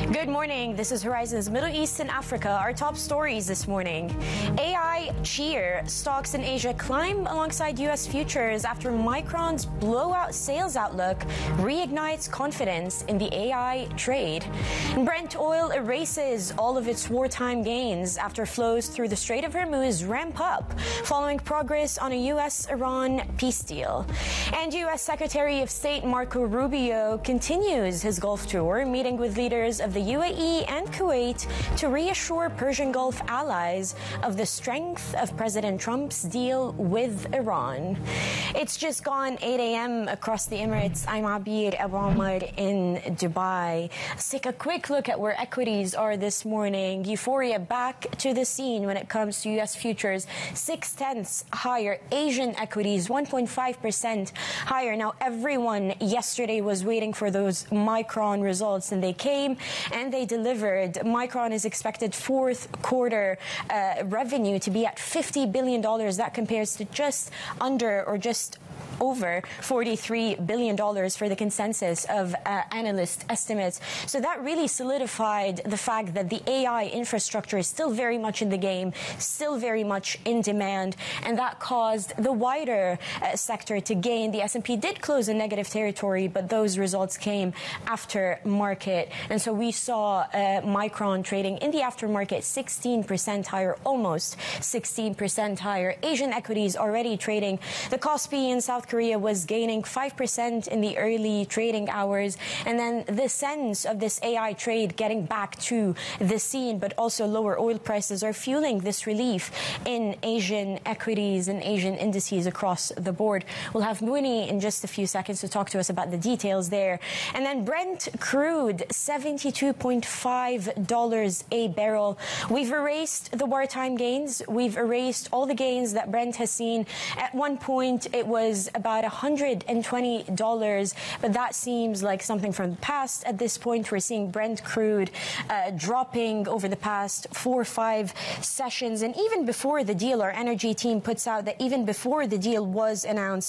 Good morning. This is Horizon's Middle East and Africa. Our top stories this morning. AI cheer. Stocks in Asia climb alongside U.S. futures after Micron's blowout sales outlook reignites confidence in the AI trade. Brent oil erases all of its wartime gains after flows through the Strait of Hormuz ramp up following progress on a U.S.-Iran peace deal. And U.S. Secretary of State Marco Rubio continues his Gulf tour, meeting with leaders of the UAE and Kuwait to reassure Persian Gulf allies of the strength of President Trump's deal with Iran. It's just gone 8 a.m. across the Emirates. I'm Abir Abu Omar in Dubai. Let's take a quick look at where equities are this morning. Euphoria back to the scene when it comes to U.S. futures. 0.6 higher. Asian equities 1.5% higher. Now, everyone yesterday was waiting for those Micron results, and they came and they delivered. Micron is expected fourth quarter revenue to be at $50 billion. That compares to just under or just over $43 billion for the consensus of analyst estimates. So that really solidified the fact that the AI infrastructure is still very much in the game, still very much in demand, and that caused the wider sector to gain. The S&P did close in negative territory, but those results came after market. And so we saw Micron trading in the aftermarket 16% higher, almost 16% higher. Asian equities already trading. The Kospi in South Korea was gaining 5% in the early trading hours. And then the sense of this AI trade getting back to the scene, but also lower oil prices are fueling this relief in Asian equities and Asian indices across the board. We'll have Mooney in just a few seconds to talk to us about the details there. And then Brent crude, $72.5 a barrel. We've erased the wartime gains. We've erased all the gains that Brent has seen. At one point, it was about $120, but that seems like something from the past. At this point, we're seeing Brent crude dropping over the past 4 or 5 sessions. And even before the deal, our energy team puts out that even before the deal was announced,